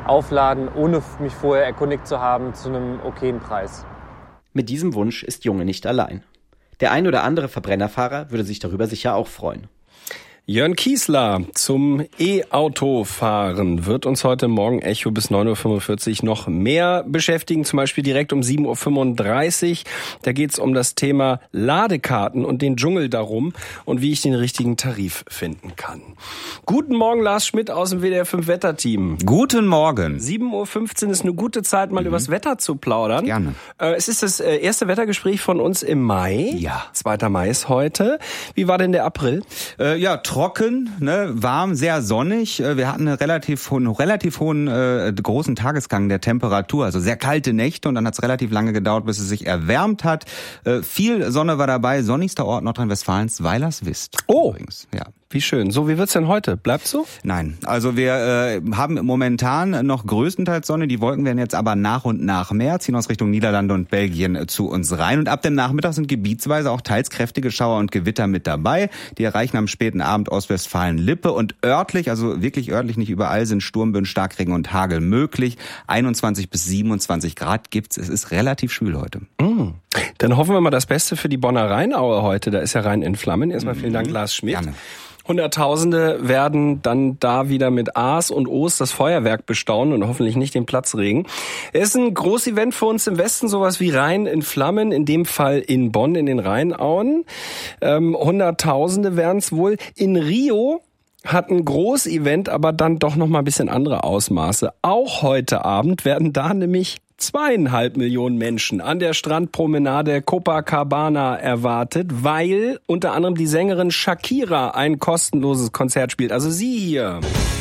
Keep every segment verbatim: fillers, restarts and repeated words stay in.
aufladen, ohne mich vorher erkundigt zu haben, zu einem okayen Preis. Mit diesem Wunsch ist Junge nicht allein. Der ein oder andere Verbrennerfahrer würde sich darüber sicher auch freuen. Jörn Kiesler zum E-Auto-Fahren wird uns heute Morgen Echo bis neun Uhr fünfundvierzig noch mehr beschäftigen, zum Beispiel direkt um sieben Uhr fünfunddreißig. Da geht es um das Thema Ladekarten und den Dschungel darum und wie ich den richtigen Tarif finden kann. Guten Morgen, Lars Schmidt aus dem W D R fünf Wetterteam. Guten Morgen. sieben Uhr fünfzehn ist eine gute Zeit, mal mhm. übers Wetter zu plaudern. Gerne. Äh, es ist das äh, erste Wettergespräch von uns im Mai. Ja. zweiter Mai ist heute. Wie war denn der April? Äh, ja, trocken, ne, warm, sehr sonnig. Wir hatten einen relativ hohen, relativ hohen äh, großen Tagesgang der Temperatur, also sehr kalte Nächte und dann hat es relativ lange gedauert, bis es sich erwärmt hat. Äh, viel Sonne war dabei, sonnigster Ort Nordrhein-Westfalens, Weilerswist. Oh, übrigens. Ja. Wie schön. So, wie wird's denn heute? Bleibt's so? Nein, also wir äh, haben momentan noch größtenteils Sonne. Die Wolken werden jetzt aber nach und nach mehr, ziehen aus Richtung Niederlande und Belgien äh, zu uns rein. Und ab dem Nachmittag sind gebietsweise auch teils kräftige Schauer und Gewitter mit dabei. Die erreichen am späten Abend Ostwestfalen-Lippe. Und örtlich, also wirklich örtlich, nicht überall, sind Sturmböen, Starkregen und Hagel möglich. einundzwanzig bis siebenundzwanzig Grad gibt's. Es ist relativ schwül heute. Mm. Dann hoffen wir mal das Beste für die Bonner Rheinaue heute. Da ist ja Rhein in Flammen. Erstmal vielen Dank, Lars Schmidt. Gerne. Hunderttausende werden dann da wieder mit A's und O's das Feuerwerk bestaunen und hoffentlich nicht den Platzregen. Es ist ein Großevent für uns im Westen, sowas wie Rhein in Flammen, in dem Fall in Bonn in den Rheinauen. Ähm, Hunderttausende werden es wohl. In Rio hat ein Großevent, aber dann doch noch mal ein bisschen andere Ausmaße. Auch heute Abend werden da nämlich zweieinhalb Millionen Menschen an der Strandpromenade Copacabana erwartet, weil unter anderem die Sängerin Shakira ein kostenloses Konzert spielt. Also sie hier.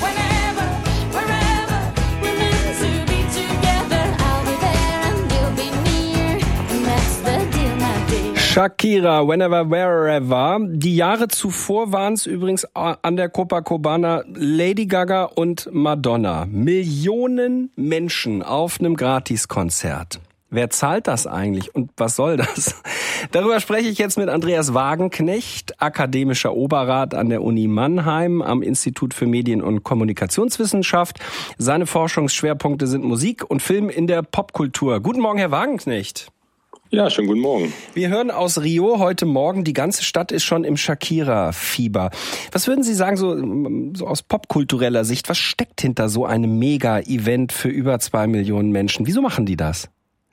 Shakira, Whenever, Wherever. Die Jahre zuvor waren es übrigens an der Copacabana Lady Gaga und Madonna. Millionen Menschen auf einem Gratiskonzert. Wer zahlt das eigentlich und was soll das? Darüber spreche ich jetzt mit Andreas Wagenknecht, akademischer Oberrat an der Uni Mannheim am Institut für Medien- und Kommunikationswissenschaft. Seine Forschungsschwerpunkte sind Musik und Film in der Popkultur. Guten Morgen, Herr Wagenknecht. Ja, schönen guten Morgen. Wir hören aus Rio heute Morgen, die ganze Stadt ist schon im Shakira-Fieber. Was würden Sie sagen, so, so aus popkultureller Sicht, was steckt hinter so einem Mega-Event für über zwei Millionen Menschen? Wieso machen die das?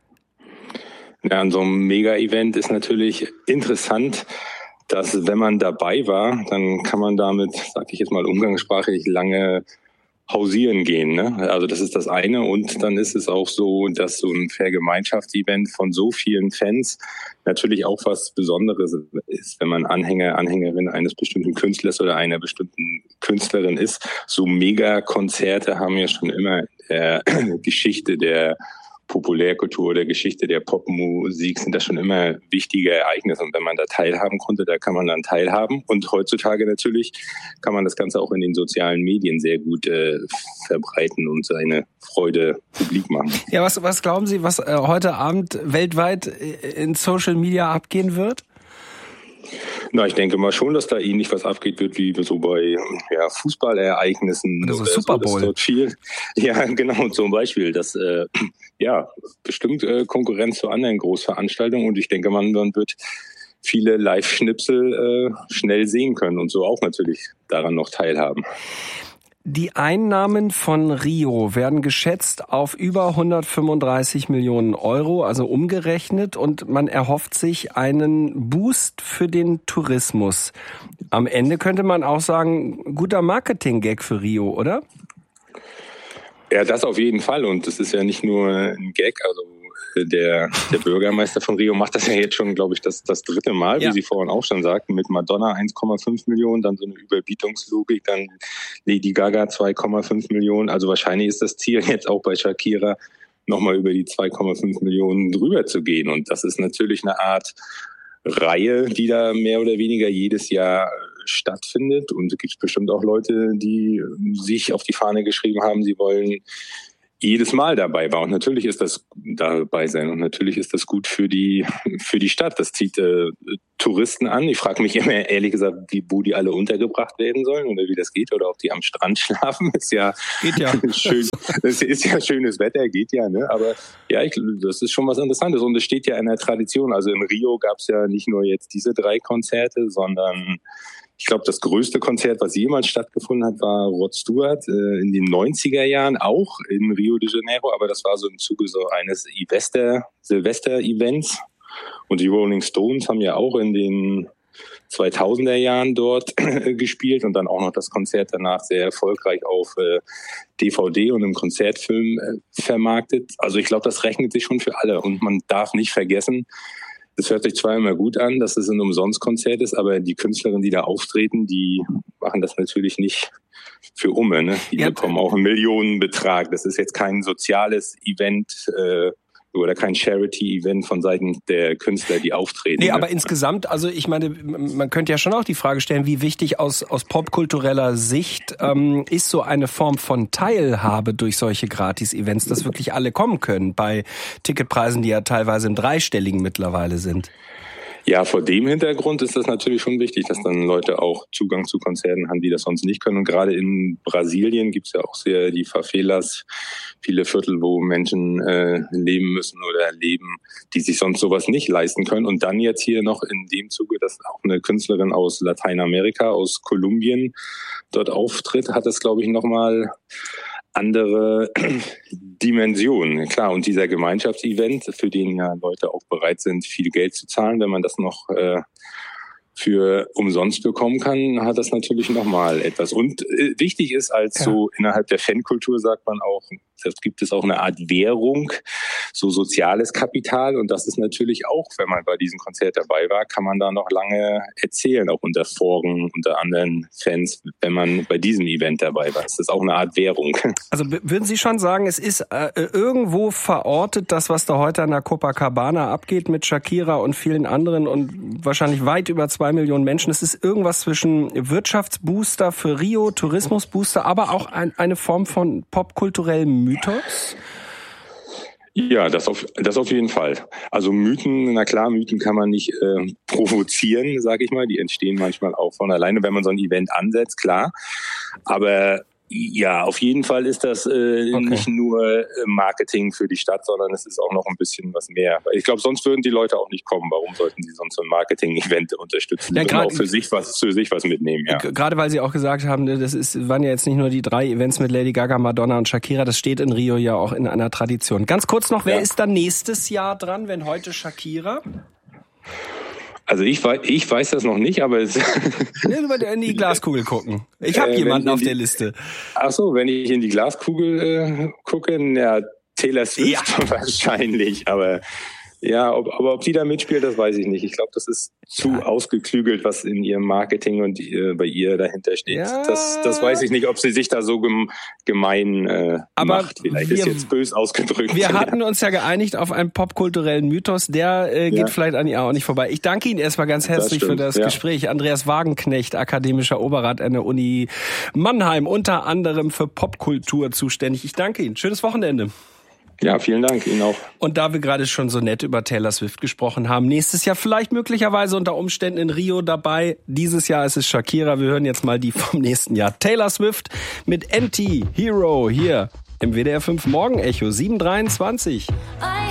Ja, an so einem Mega-Event ist natürlich interessant, dass wenn man dabei war, dann kann man damit, sag ich jetzt mal umgangssprachlich, lange hausieren gehen, ne? Also das ist das eine und dann ist es auch so, dass so ein Vergemeinschaftsevent von so vielen Fans natürlich auch was Besonderes ist, wenn man Anhänger, Anhängerin eines bestimmten Künstlers oder einer bestimmten Künstlerin ist. So Mega-Konzerte haben ja schon immer in der Geschichte der Populärkultur der Geschichte der Popmusik sind das schon immer wichtige Ereignisse. Und wenn man da teilhaben konnte, da kann man dann teilhaben. Und heutzutage natürlich kann man das Ganze auch in den sozialen Medien sehr gut äh, verbreiten und seine Freude publik machen. Ja, was, was glauben Sie, was äh, heute Abend weltweit in Social Media abgehen wird? Na, ich denke mal schon, dass da ähnlich was abgeht wird, wie so bei ja, Fußballereignissen. Oder so Super Bowl. So, dort viel, ja, genau, zum Beispiel. Das, äh, ja, bestimmt äh, Konkurrenz zu anderen Großveranstaltungen. Und ich denke, man, man wird viele Live-Schnipsel äh, schnell sehen können und so auch natürlich daran noch teilhaben. Die Einnahmen von Rio werden geschätzt auf über hundertfünfunddreißig Millionen Euro, also umgerechnet, und man erhofft sich einen Boost für den Tourismus. Am Ende könnte man auch sagen, guter Marketing-Gag für Rio, oder? Ja, das auf jeden Fall. Und das ist ja nicht nur ein Gag, also Der, der Bürgermeister von Rio macht das ja jetzt schon, glaube ich, das, das dritte Mal, ja. Wie Sie vorhin auch schon sagten, mit Madonna eins Komma fünf Millionen, dann so eine Überbietungslogik, dann Lady Gaga zwei Komma fünf Millionen. Also wahrscheinlich ist das Ziel jetzt auch bei Shakira nochmal über die zwei Komma fünf Millionen drüber zu gehen. Und das ist natürlich eine Art Reihe, die da mehr oder weniger jedes Jahr stattfindet. Und es gibt bestimmt auch Leute, die sich auf die Fahne geschrieben haben, sie wollen jedes Mal dabei war. Und natürlich ist das dabei sein und natürlich ist das gut für die für die Stadt. Das zieht äh, Touristen an. Ich frage mich immer ehrlich gesagt, wie, wo die alle untergebracht werden sollen oder wie das geht oder ob die am Strand schlafen. Ist ja, geht ja. schön. Das ist ja schönes Wetter, geht ja. Ne? Aber ja, ich, das ist schon was Interessantes und es steht ja in der Tradition. Also in Rio gab es ja nicht nur jetzt diese drei Konzerte, sondern ich glaube, das größte Konzert, was jemals stattgefunden hat, war Rod Stewart äh, in den neunziger Jahren, auch in Rio de Janeiro. Aber das war so im Zuge so eines Silvester, Silvester-Events. Und die Rolling Stones haben ja auch in den zweitausender Jahren dort äh, gespielt und dann auch noch das Konzert danach sehr erfolgreich auf äh, D V D und im Konzertfilm äh, vermarktet. Also ich glaube, das rechnet sich schon für alle. Und man darf nicht vergessen, das hört sich zwar immer gut an, dass es ein Umsonstkonzert ist, aber die Künstlerinnen, die da auftreten, die machen das natürlich nicht für Umme. Ne? Die ja. bekommen auch einen Millionenbetrag. Das ist jetzt kein soziales Event äh, oder kein Charity-Event von Seiten der Künstler, die auftreten. Nee, ne? aber insgesamt, also ich meine, man könnte ja schon auch die Frage stellen, wie wichtig aus aus popkultureller Sicht ähm, ist so eine Form von Teilhabe durch solche Gratis-Events, dass wirklich alle kommen können, bei Ticketpreisen, die ja teilweise im Dreistelligen mittlerweile sind. Ja, vor dem Hintergrund ist das natürlich schon wichtig, dass dann Leute auch Zugang zu Konzerten haben, die das sonst nicht können. Und gerade in Brasilien gibt's ja auch sehr die Favelas, viele Viertel, wo Menschen äh, leben müssen oder leben, die sich sonst sowas nicht leisten können. Und dann jetzt hier noch in dem Zuge, dass auch eine Künstlerin aus Lateinamerika, aus Kolumbien dort auftritt, hat das, glaube ich, nochmal andere Dimensionen. Klar, und dieser Gemeinschaftsevent, für den ja Leute auch bereit sind, viel Geld zu zahlen, wenn man das noch äh, für umsonst bekommen kann, hat das natürlich nochmal etwas. Und äh, wichtig ist, als ja. so innerhalb der Fankultur sagt man auch, das gibt es auch eine Art Währung, so soziales Kapital. Und das ist natürlich auch, wenn man bei diesem Konzert dabei war, kann man da noch lange erzählen, auch unter Foren, unter anderen Fans, wenn man bei diesem Event dabei war. Das ist auch eine Art Währung. Also würden Sie schon sagen, es ist äh, irgendwo verortet, das, was da heute an der Copacabana abgeht mit Shakira und vielen anderen und wahrscheinlich weit über zwei Millionen Menschen. Es ist irgendwas zwischen Wirtschaftsbooster für Rio, Tourismusbooster, aber auch ein, eine Form von popkulturellem Mythos? Ja, das auf, das auf jeden Fall. Also Mythen, na klar, Mythen kann man nicht äh, provozieren, sage ich mal. Die entstehen manchmal auch von alleine, wenn man so ein Event ansetzt, klar. Aber ja, auf jeden Fall ist das äh, okay. nicht nur Marketing für die Stadt, sondern es ist auch noch ein bisschen was mehr. Ich glaube, sonst würden die Leute auch nicht kommen. Warum sollten sie sonst so ein Marketing-Event unterstützen? Ja, und auch für sich was, für sich was mitnehmen. Ja. Gerade weil Sie auch gesagt haben, das ist, waren ja jetzt nicht nur die drei Events mit Lady Gaga, Madonna und Shakira. Das steht in Rio ja auch in einer Tradition. Ganz kurz noch, wer ja. ist dann nächstes Jahr dran, wenn heute Shakira? Also ich weiß, ich weiß das noch nicht, aber es in die Glaskugel gucken. Ich habe äh, jemanden auf die, der Liste. Ach so, wenn ich in die Glaskugel äh, gucke, ja, Taylor Swift ja. wahrscheinlich, aber ja, ob, aber ob die da mitspielt, das weiß ich nicht. Ich glaube, das ist zu ja. ausgeklügelt, was in ihrem Marketing und äh, bei ihr dahinter steht. Ja. Das, das weiß ich nicht, ob sie sich da so gem, gemein äh, aber macht. Vielleicht wir, ist jetzt bös ausgedrückt. Wir hatten uns ja geeinigt auf einen popkulturellen Mythos, der äh, geht ja. vielleicht an ihr auch nicht vorbei. Ich danke Ihnen erstmal ganz herzlich das für das ja. Gespräch. Andreas Wagenknecht, akademischer Oberrat an der Uni Mannheim, unter anderem für Popkultur zuständig. Ich danke Ihnen. Schönes Wochenende. Ja, vielen Dank, Ihnen auch. Und da wir gerade schon so nett über Taylor Swift gesprochen haben, nächstes Jahr vielleicht möglicherweise unter Umständen in Rio dabei. Dieses Jahr ist es Shakira. Wir hören jetzt mal die vom nächsten Jahr. Taylor Swift mit Anti-Hero hier im W D R fünf Morgen Echo sieben Uhr dreiundzwanzig.